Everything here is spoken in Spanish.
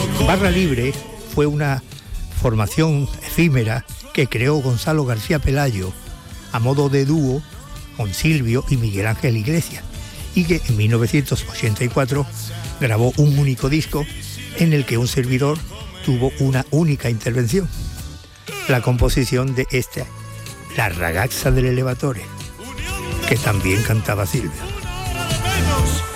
Barra Libre fue una formación efímera que creó Gonzalo García Pelayo a modo de dúo con Silvio y Miguel Ángel Iglesias, y que en 1984 grabó un único disco en el que un servidor tuvo una única intervención, la composición de La ragazza del elevatore, que también cantaba Silvio.